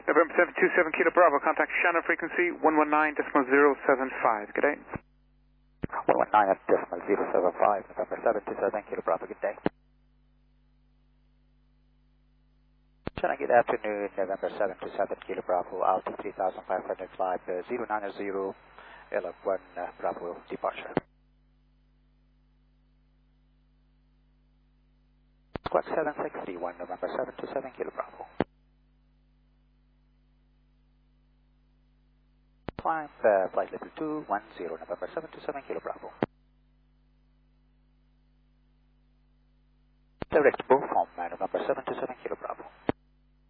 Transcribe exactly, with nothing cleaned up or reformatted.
November seven two seven Kilo Bravo, contact Shannon frequency one one nine point zero seven five. Good day. one one nine point zero seven five, November seven two seven Kilo Bravo, good day. Shannon, good afternoon, November seven two seven Kilo Bravo, altitude three thousand five hundred, flight uh, zero nine zero, L F one uh, Bravo departure. Squawk seven six three one, November seven two seven Kilo Bravo. Climb uh, flight level two one zero, November seven two seven Kilo Bravo. Direct both